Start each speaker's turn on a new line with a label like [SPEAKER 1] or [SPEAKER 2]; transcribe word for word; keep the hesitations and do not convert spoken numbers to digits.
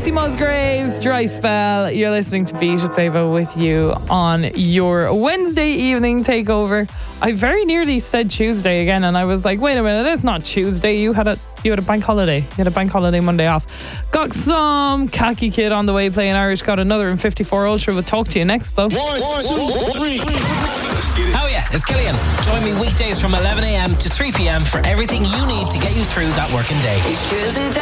[SPEAKER 1] Casey Musgraves, Dry Spell. You're listening to Beat It Ava with you on your Wednesday evening takeover. I very nearly said Tuesday again, and I was like, wait a minute, it's not Tuesday. You had a you had a bank holiday. You had a bank holiday Monday off. Got some Khaki Kid on the way playing Irish. Got another in fifty-four Ultra. We'll talk to you next though.
[SPEAKER 2] One, two, three.
[SPEAKER 3] Oh yeah, it's Killian. Join me weekdays from eleven a.m. to three p.m. for everything you need to get you through that working day.